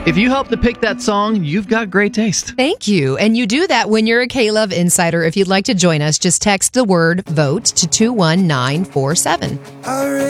If you help to pick that song, you've got great taste. Thank you. And you do that when you're a K-Love Insider. If you'd like to join us, just text the word VOTE to 21947.